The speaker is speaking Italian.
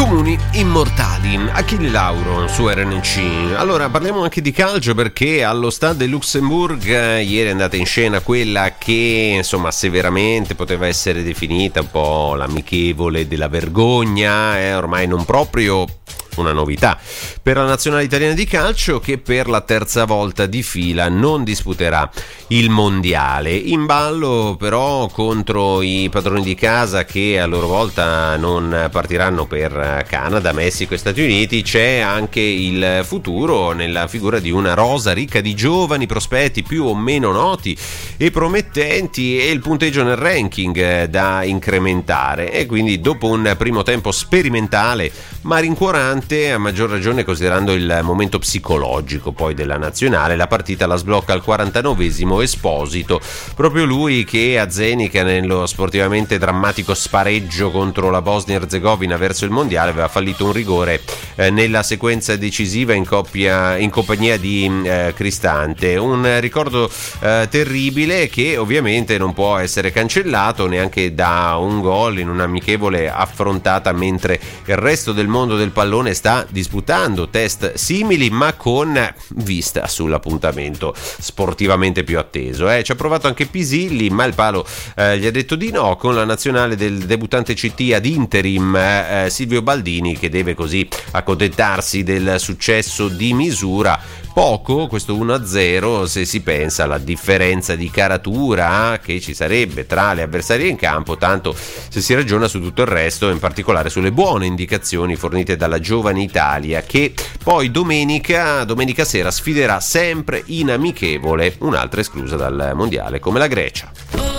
Comuni immortali, Achille Lauro su RNC. Allora parliamo anche di calcio, perché allo Stade de Luxembourg ieri è andata in scena quella che insomma severamente poteva essere definita un po' l'amichevole della vergogna, ormai non proprio una novità per la nazionale italiana di calcio, che per la terza volta di fila non disputerà il mondiale. In ballo però, contro i padroni di casa che a loro volta non partiranno per Canada, Messico e Stati Uniti, c'è anche il futuro nella figura di una rosa ricca di giovani prospetti più o meno noti e promettenti, e il punteggio nel ranking da incrementare. E quindi, dopo un primo tempo sperimentale ma rincuorante, a maggior ragione considerando il momento psicologico poi della nazionale, la partita la sblocca al 49esimo Esposito, proprio lui che a Zenica, nello sportivamente drammatico spareggio contro la Bosnia-Erzegovina verso il mondiale, aveva fallito un rigore nella sequenza decisiva in compagnia di Cristante. Un ricordo terribile che ovviamente non può essere cancellato neanche da un gol in un'amichevole affrontata mentre il resto del mondo del pallone sta disputando test simili, ma con vista sull'appuntamento sportivamente più atteso. Ci ha provato anche Pisilli, ma il palo gli ha detto di no, con la nazionale del debuttante CT ad interim Silvio Baldini, che deve così accontentarsi del successo di misura. Poco questo 1-0 se si pensa alla differenza di caratura che ci sarebbe tra le avversarie in campo, tanto se si ragiona su tutto il resto, in particolare sulle buone indicazioni fornite dalla giovane Italia, che poi domenica sera sfiderà sempre in amichevole un'altra esclusa dal mondiale come la Grecia.